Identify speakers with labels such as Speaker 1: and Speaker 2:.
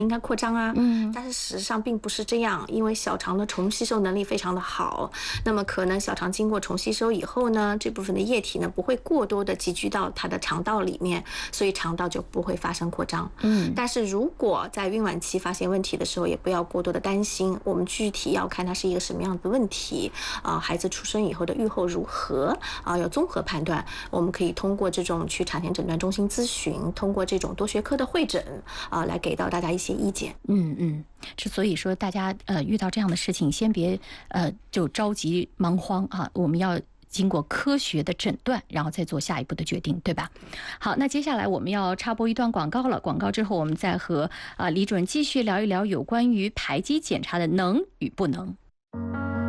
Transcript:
Speaker 1: 应该扩张啊，
Speaker 2: 嗯
Speaker 1: 但是事实上并不是这样，因为小肠的重吸收能力非常的好，那么可能小肠经过重吸收以后呢，这部分的液体呢不会过多的集聚到它的肠道里面，所以肠道就不会发生扩张。
Speaker 2: 嗯
Speaker 1: 但是如果在孕晚期发现问题的时候，也不要过多的担心，我们具体要看它是一个什么样的问题孩子出生以后的预后如何要综合判断。我们可以通过这种去产前诊断中心咨询，通过这种多学科的会诊来给到大家一些意见。
Speaker 2: 嗯，之所以说大家遇到这样的事情，先别就着急忙慌啊，我们要经过科学的诊断，然后再做下一步的决定，对吧？好，那接下来我们要插播一段广告了，广告之后我们再和李主任继续聊一聊有关于排畸检查的能与不能。